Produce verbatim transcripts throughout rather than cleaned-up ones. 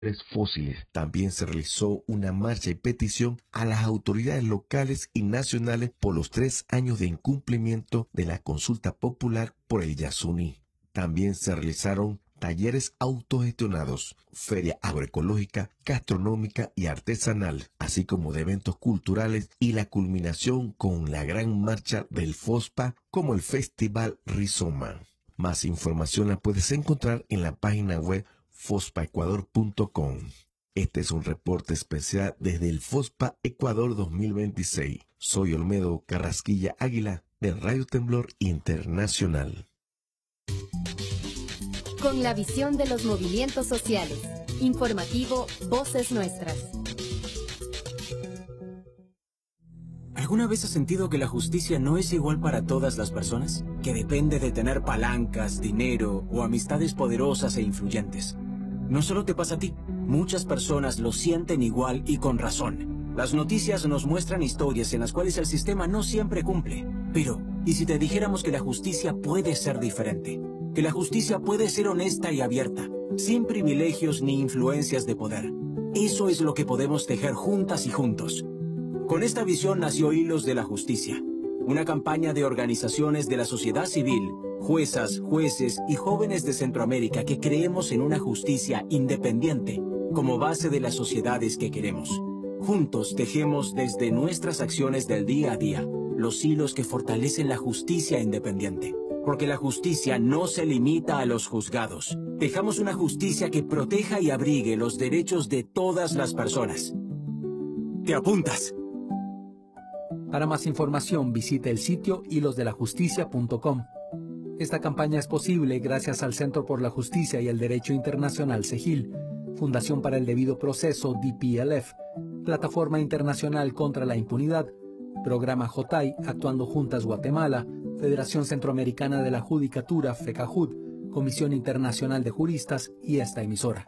fósiles. También se realizó una marcha y petición a las autoridades locales y nacionales por los tres años de incumplimiento de la consulta popular por el Yasuní. También se realizaron talleres autogestionados, feria agroecológica, gastronómica y artesanal, así como de eventos culturales y la culminación con la gran marcha del FOSPA como el Festival Rizoma. Más información la puedes encontrar en la página web fospa ecuador punto com. Este es un reporte especial desde el FOSPA Ecuador dos mil veintiséis. Soy Olmedo Carrasquilla Águila de Radio Temblor Internacional. Con la visión de los movimientos sociales. Informativo Voces Nuestras. ¿Alguna vez has sentido que la justicia no es igual para todas las personas? Que depende de tener palancas, dinero o amistades poderosas e influyentes. No solo te pasa a ti, muchas personas lo sienten igual y con razón. Las noticias nos muestran historias en las cuales el sistema no siempre cumple. Pero, ¿y si te dijéramos que la justicia puede ser diferente? Que la justicia puede ser honesta y abierta, sin privilegios ni influencias de poder. Eso es lo que podemos tejer juntas y juntos. Con esta visión nació Hilos de la Justicia, una campaña de organizaciones de la sociedad civil, juezas, jueces y jóvenes de Centroamérica que creemos en una justicia independiente como base de las sociedades que queremos. Juntos tejemos desde nuestras acciones del día a día los hilos que fortalecen la justicia independiente. Porque la justicia no se limita a los juzgados. Tejamos una justicia que proteja y abrigue los derechos de todas las personas. ¿Te apuntas? Para más información visite el sitio hilos de la justicia punto com. Esta campaña es posible gracias al Centro por la Justicia y el Derecho Internacional CEGIL, Fundación para el Debido Proceso D P L F, Plataforma Internacional contra la Impunidad, Programa J A I Actuando Juntas Guatemala, Federación Centroamericana de la Judicatura FECAJUD, Comisión Internacional de Juristas y esta emisora.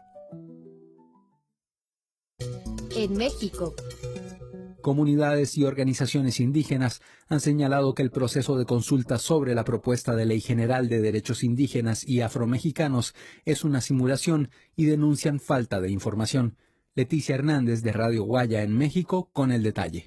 En México. Comunidades y organizaciones indígenas han señalado que el proceso de consulta sobre la propuesta de Ley General de Derechos Indígenas y Afromexicanos es una simulación y denuncian falta de información. Leticia Hernández de Radio Guaya en México con el detalle.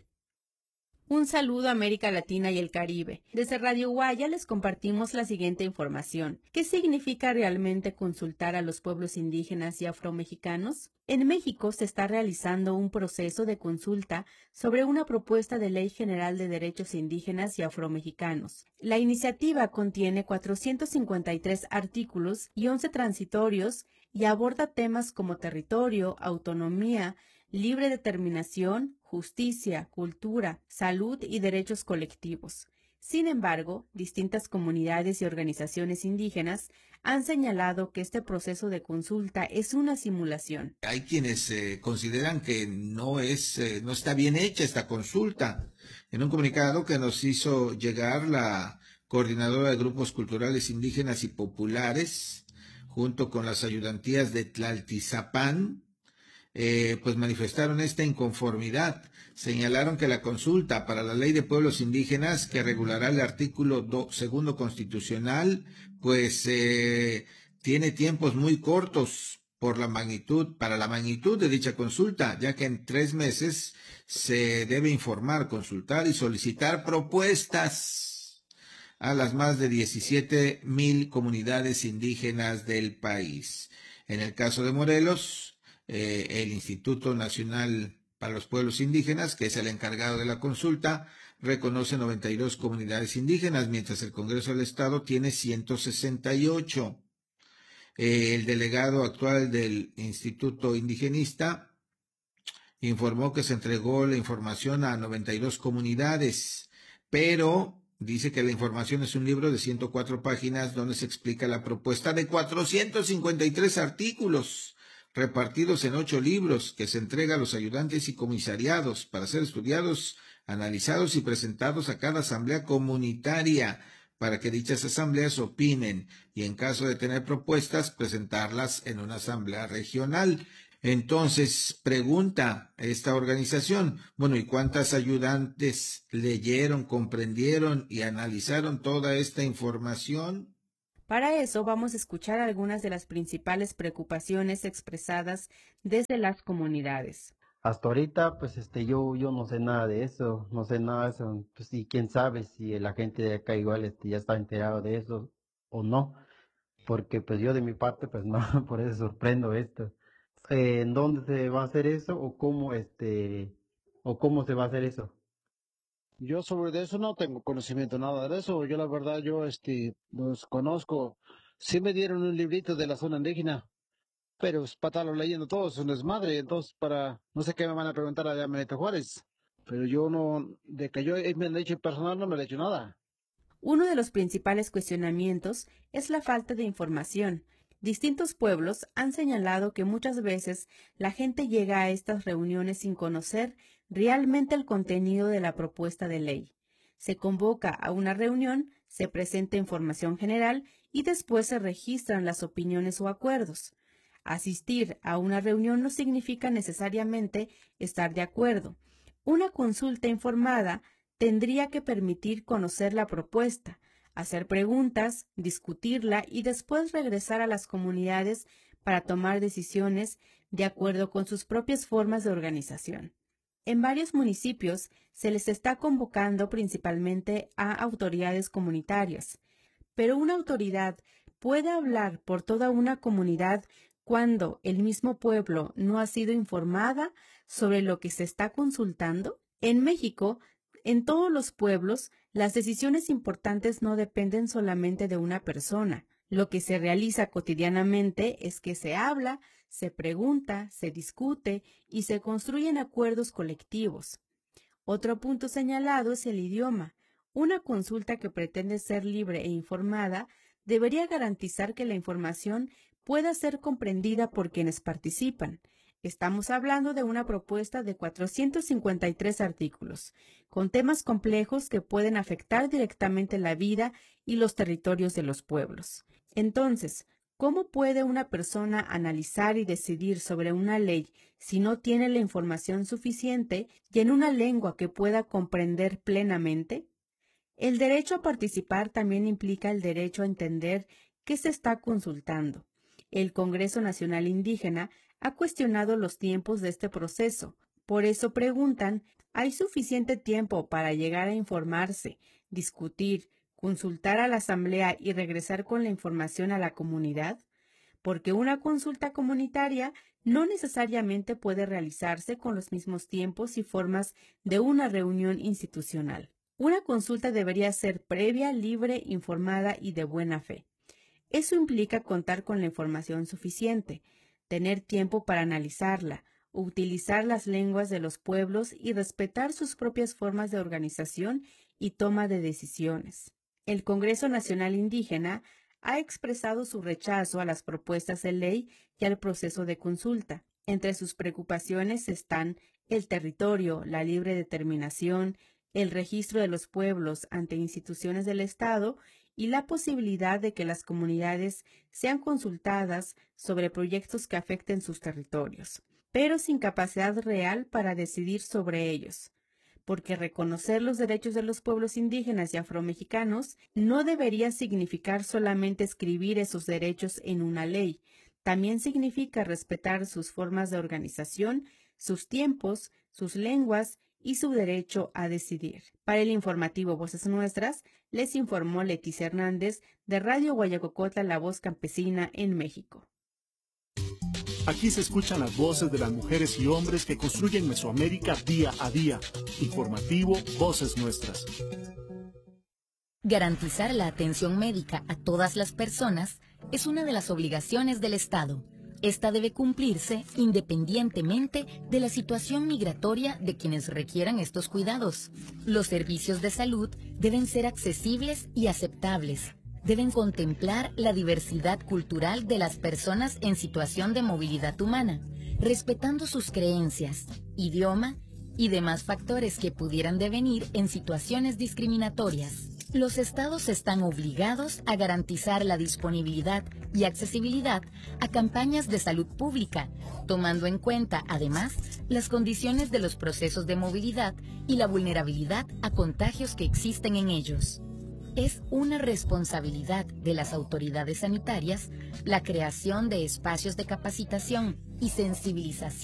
Un saludo a América Latina y el Caribe. Desde Radio Guaya les compartimos la siguiente información. ¿Qué significa realmente consultar a los pueblos indígenas y afromexicanos? En México se está realizando un proceso de consulta sobre una propuesta de Ley General de Derechos Indígenas y Afromexicanos. La iniciativa contiene cuatrocientos cincuenta y tres artículos y once transitorios y aborda temas como territorio, autonomía, libre determinación, justicia, cultura, salud y derechos colectivos. Sin embargo, distintas comunidades y organizaciones indígenas han señalado que este proceso de consulta es una simulación. Hay quienes eh, consideran que no es, eh, no está bien hecha esta consulta. En un comunicado que nos hizo llegar la coordinadora de grupos culturales indígenas y populares, junto con las ayudantías de Tlaltizapán, Eh, pues manifestaron esta inconformidad. Señalaron que la consulta para la Ley de Pueblos Indígenas, que regulará el artículo do, segundo constitucional, pues eh, tiene tiempos muy cortos por la magnitud, para la magnitud de dicha consulta, ya que en tres meses se debe informar, consultar y solicitar propuestas a las más de diecisiete mil comunidades indígenas del país. En el caso de Morelos, Eh, el Instituto Nacional para los Pueblos Indígenas, que es el encargado de la consulta, reconoce noventa y dos comunidades indígenas, mientras el Congreso del Estado tiene ciento sesenta y ocho. Eh, el delegado actual del Instituto Indigenista informó que se entregó la información a noventa y dos comunidades, pero dice que la información es un libro de ciento cuatro páginas donde se explica la propuesta de cuatrocientos cincuenta y tres artículos repartidos en ocho libros que se entrega a los ayudantes y comisariados para ser estudiados, analizados y presentados a cada asamblea comunitaria para que dichas asambleas opinen y en caso de tener propuestas presentarlas en una asamblea regional. Entonces, pregunta esta organización, bueno, ¿y cuántas ayudantes leyeron, comprendieron y analizaron toda esta información? Para eso vamos a escuchar algunas de las principales preocupaciones expresadas desde las comunidades. Hasta ahorita, pues este, yo, yo no sé nada de eso, no sé nada de eso, pues y quién sabe si la gente de acá igual este, ya está enterado de eso o no, porque pues yo de mi parte, pues no, por eso sorprendo esto. Eh, ¿en dónde se va a hacer eso o cómo este, o cómo se va a hacer eso? Yo sobre eso no tengo conocimiento nada de eso. Yo la verdad, yo este, los conozco. Sí me dieron un librito de la zona indígena, pero es para estarlo leyendo todo, es un desmadre. Entonces, para, no sé qué me van a preguntar allá en Benito Juárez. Pero yo no, de que yo me han hecho personal, no me he hecho nada. Uno de los principales cuestionamientos es la falta de información. Distintos pueblos han señalado que muchas veces la gente llega a estas reuniones sin conocer realmente el contenido de la propuesta de ley. Se convoca a una reunión, se presenta información general y después se registran las opiniones o acuerdos. Asistir a una reunión no significa necesariamente estar de acuerdo. Una consulta informada tendría que permitir conocer la propuesta, hacer preguntas, discutirla y después regresar a las comunidades para tomar decisiones de acuerdo con sus propias formas de organización. En varios municipios se les está convocando principalmente a autoridades comunitarias, pero una autoridad puede hablar por toda una comunidad cuando el mismo pueblo no ha sido informada sobre lo que se está consultando. En México, en todos los pueblos, las decisiones importantes no dependen solamente de una persona. Lo que se realiza cotidianamente es que se habla, se pregunta, se discute y se construyen acuerdos colectivos. Otro punto señalado es el idioma. Una consulta que pretende ser libre e informada debería garantizar que la información pueda ser comprendida por quienes participan. Estamos hablando de una propuesta de cuatrocientos cincuenta y tres artículos, con temas complejos que pueden afectar directamente la vida y los territorios de los pueblos. Entonces, ¿cómo puede una persona analizar y decidir sobre una ley si no tiene la información suficiente y en una lengua que pueda comprender plenamente? El derecho a participar también implica el derecho a entender qué se está consultando. El Congreso Nacional Indígena ha cuestionado los tiempos de este proceso. Por eso preguntan, ¿hay suficiente tiempo para llegar a informarse, discutir, consultar a la Asamblea y regresar con la información a la comunidad? Porque una consulta comunitaria no necesariamente puede realizarse con los mismos tiempos y formas de una reunión institucional. Una consulta debería ser previa, libre, informada y de buena fe. Eso implica contar con la información suficiente, tener tiempo para analizarla, utilizar las lenguas de los pueblos y respetar sus propias formas de organización y toma de decisiones. El Congreso Nacional Indígena ha expresado su rechazo a las propuestas de ley y al proceso de consulta. Entre sus preocupaciones están el territorio, la libre determinación, el registro de los pueblos ante instituciones del Estado y la posibilidad de que las comunidades sean consultadas sobre proyectos que afecten sus territorios, pero sin capacidad real para decidir sobre ellos, porque reconocer los derechos de los pueblos indígenas y afromexicanos no debería significar solamente escribir esos derechos en una ley, también significa respetar sus formas de organización, sus tiempos, sus lenguas y su derecho a decidir. Para el informativo Voces Nuestras, les informó Leticia Hernández de Radio Guayacocotla, La Voz Campesina en México. Aquí se escuchan las voces de las mujeres y hombres que construyen Mesoamérica día a día. Informativo Voces Nuestras. Garantizar la atención médica a todas las personas es una de las obligaciones del Estado. Esta debe cumplirse independientemente de la situación migratoria de quienes requieran estos cuidados. Los servicios de salud deben ser accesibles y aceptables. Deben contemplar la diversidad cultural de las personas en situación de movilidad humana, respetando sus creencias, idioma y demás factores que pudieran devenir en situaciones discriminatorias. Los estados están obligados a garantizar la disponibilidad y accesibilidad a campañas de salud pública, tomando en cuenta, además, las condiciones de los procesos de movilidad y la vulnerabilidad a contagios que existen en ellos. Es una responsabilidad de las autoridades sanitarias la creación de espacios de capacitación y sensibilización